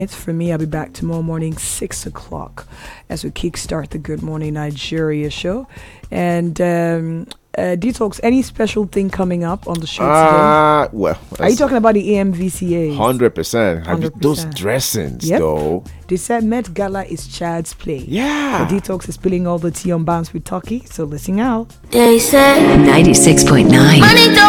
It's for me. I'll be back tomorrow morning, 6 o'clock, as we kickstart the Good Morning Nigeria show. And Detox, any special thing coming up on the show today? Well, are you talking about the AMVCA? 100%. Have you, those dressings, though? They said Met Gala is child's play. Yeah. So Detox is spilling all the tea on Bounce with Talkie. So listen out. They said 96.9. Money don't